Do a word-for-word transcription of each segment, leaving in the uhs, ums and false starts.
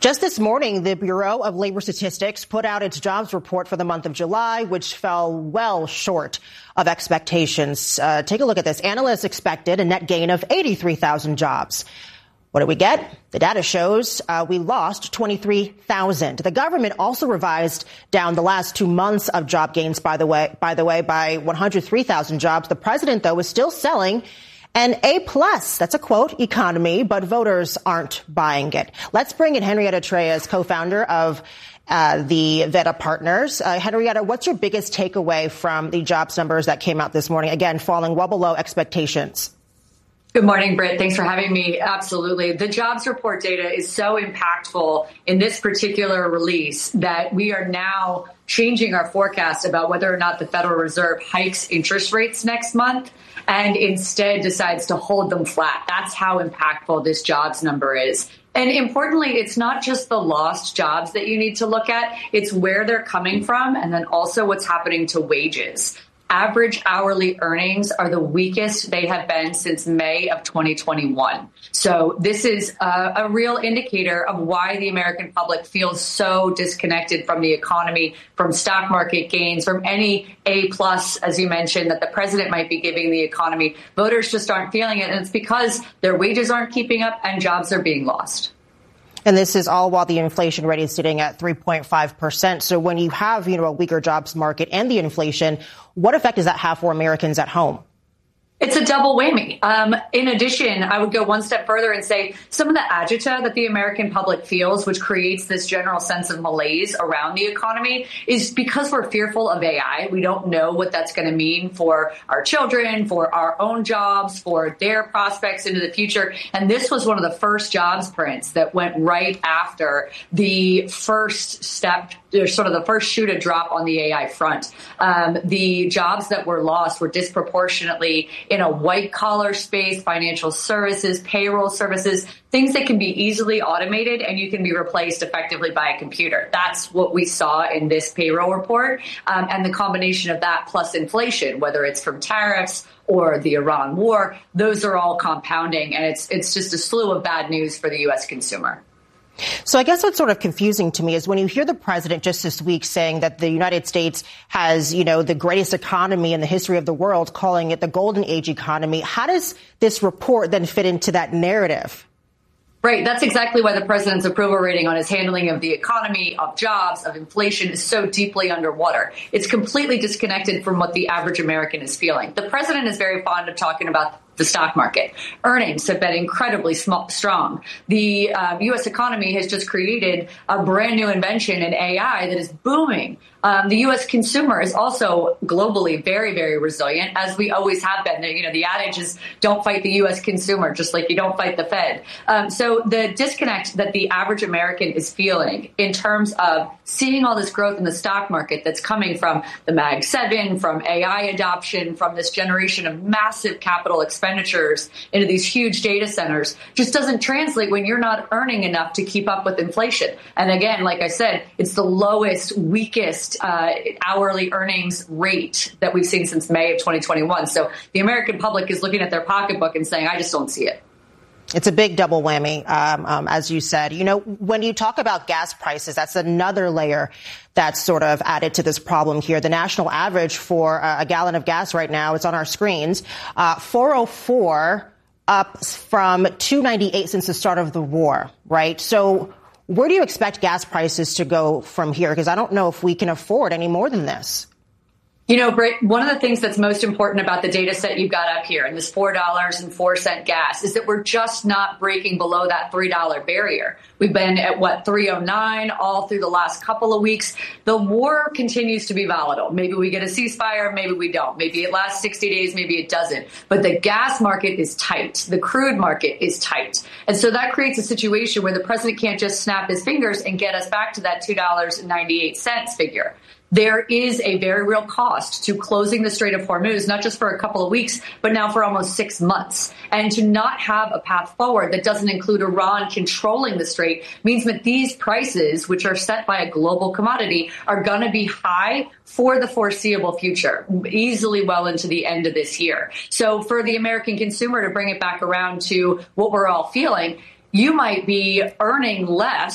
Just this morning, the Bureau of Labor Statistics put out its jobs report for the month of July, which fell well short of expectations. Uh, take a look at this. Analysts expected a net gain of eighty-three thousand jobs. What did we get? The data shows uh, we lost twenty-three thousand. The government also revised down the last two months of job gains, by the way, by the way, by one hundred three thousand jobs. The president, though, is still selling an A plus, that's a quote, economy, but voters aren't buying it. Let's bring in Henrietta Treyes, co-founder of uh, the Veta Partners. Uh, Henrietta, what's your biggest takeaway from the jobs numbers that came out this morning? Again, falling well below expectations. Good morning, Britt. Thanks for having me. Absolutely. The jobs report data is so impactful in this particular release that we are now changing our forecast about whether or not the Federal Reserve hikes interest rates next month and instead decides to hold them flat. That's how impactful this jobs number is. And importantly, it's not just the lost jobs that you need to look at. It's where they're coming from and then also what's happening to wages. Average hourly earnings are the weakest they have been since May of twenty twenty-one. So this is a, a real indicator of why the American public feels so disconnected from the economy, from stock market gains, from any A plus, as you mentioned, that the president might be giving the economy. Voters just aren't feeling it. And it's because their wages aren't keeping up and jobs are being lost. And this is all while the inflation rate is sitting at three point five percent. So when you have, you know, a weaker jobs market and the inflation, what effect does that have for Americans at home? It's a double whammy. Um, in addition, I would go one step further and say some of the agita that the American public feels, which creates this general sense of malaise around the economy, is because we're fearful of A I. We don't know what that's going to mean for our children, for our own jobs, for their prospects into the future. And this was one of the first jobs prints that went right after the first step, sort of the first shoe to drop on the A I front. Um, the jobs that were lost were disproportionately in a white collar space, financial services, payroll services, things that can be easily automated and you can be replaced effectively by a computer. That's what we saw in this payroll report. Um, and the combination of that plus inflation, whether it's from tariffs or the Iran war, those are all compounding. And it's it's just a slew of bad news for the U S consumer. So I guess what's sort of confusing to me is when you hear the president just this week saying that the United States has, you know, the greatest economy in the history of the world, calling it the golden age economy. How does this report then fit into that narrative? Right. That's exactly why the president's approval rating on his handling of the economy, of jobs, of inflation is so deeply underwater. It's completely disconnected from what the average American is feeling. The president is very fond of talking about the stock market. Earnings have been incredibly small, strong. The uh, U S economy has just created a brand new invention in A I that is booming. Um, the U S consumer is also globally very, very resilient, as we always have been. You know, the adage is don't fight the U S consumer, just like you don't fight the Fed. Um, so the disconnect that the average American is feeling in terms of seeing all this growth in the stock market that's coming from the Mag seven, from A I adoption, from this generation of massive capital expenditures into these huge data centers, just doesn't translate when you're not earning enough to keep up with inflation. And again, like I said, it's the lowest, weakest uh, hourly earnings rate that we've seen since May of twenty twenty-one. So the American public is looking at their pocketbook and saying, I just don't see it. It's a big double whammy, um, um, as you said. You know, when you talk about gas prices, that's another layer that's sort of added to this problem here. The national average for uh, a gallon of gas right now, it's on our screens, uh, four oh four, up from two ninety-eight since the start of the war, right? So where do you expect gas prices to go from here? Because I don't know if we can afford any more than this. You know, Britt, one of the things that's most important about the data set you've got up here and this four dollars and four cent gas is that we're just not breaking below that three dollar barrier. We've been at, what, three oh nine all through the last couple of weeks. The war continues to be volatile. Maybe we get a ceasefire, maybe we don't. Maybe it lasts sixty days, maybe it doesn't. But the gas market is tight. The crude market is tight. And so that creates a situation where the president can't just snap his fingers and get us back to that two dollars and ninety-eight cents figure. There is a very real cost to closing the Strait of Hormuz, not just for a couple of weeks, but now for almost six months. And to not have a path forward that doesn't include Iran controlling the strait means that these prices, which are set by a global commodity, are going to be high for the foreseeable future, easily well into the end of this year. So for the American consumer to bring it back around to what we're all feeling, you might be earning less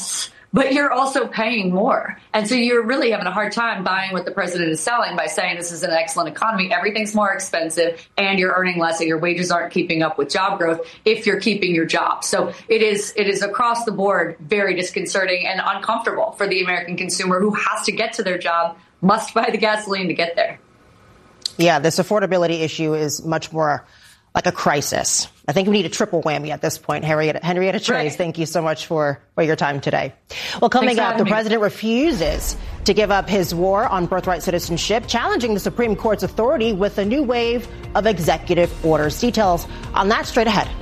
but you're also paying more. And so you're really having a hard time buying what the president is selling by saying this is an excellent economy. Everything's more expensive and you're earning less and your wages aren't keeping up with job growth if you're keeping your job. So it is it is across the board very disconcerting and uncomfortable for the American consumer who has to get to their job, must buy the gasoline to get there. Yeah, this affordability issue is much more like a crisis. I think we need a triple whammy at this point. Henrietta, Henrietta Treyz, right. Thank you so much for, for your time today. Well, coming up, the me. president refuses to give up his war on birthright citizenship, challenging the Supreme Court's authority with a new wave of executive orders. Details on that straight ahead.